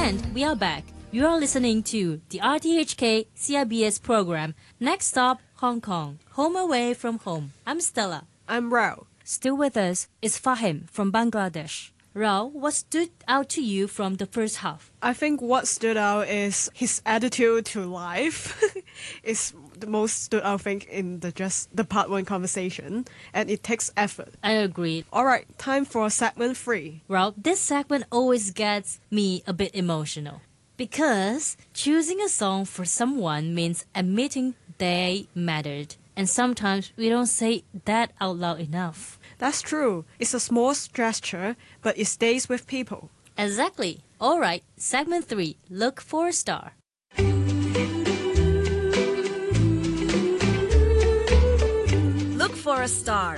And we are back. You are listening to the RTHK CIBS program. Next stop, Hong Kong. Home away from home. I'm Stella. I'm Rao. Still with us is Fahim from Bangladesh. Rao, what stood out to you from the first half? I think what stood out is his attitude to life. Is the most stood out, I think, in the part one conversation, and it takes effort. I agree. All right, time for segment 3. Rao, this segment always gets me a bit emotional because choosing a song for someone means admitting they mattered. And sometimes we don't say that out loud enough. That's true. It's a small gesture, but it stays with people. Exactly. All right, segment 3, look for a star. Look for a star.